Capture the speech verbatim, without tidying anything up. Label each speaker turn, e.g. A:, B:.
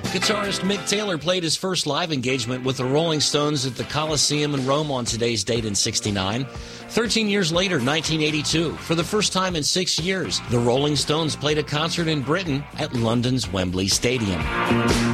A: Guitarist Mick Taylor played his first live engagement with the Rolling Stones at the Coliseum in Rome on today's date in sixty-nine. Thirteen years later, nineteen eighty-two, for the first time in six years, the Rolling Stones played a concert in Britain at London's Wembley Stadium.